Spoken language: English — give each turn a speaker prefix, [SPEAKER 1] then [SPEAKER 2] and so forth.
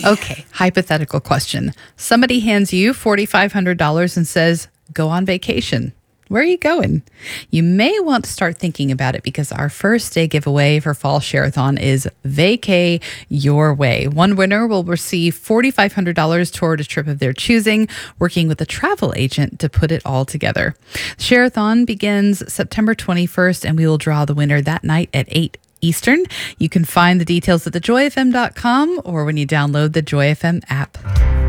[SPEAKER 1] Okay, hypothetical question. Somebody hands you $4,500 and says, go on vacation. Where are you going? You may want to start thinking about it because our first day giveaway for Fall Share-a-thon is Vacay Your Way. One winner will receive $4,500 toward a trip of their choosing, working with a travel agent to put it all together. Share-a-thon begins September 21st, and we will draw the winner that night at 8 Eastern. You can find the details at thejoyfm.com or when you download the Joy FM app.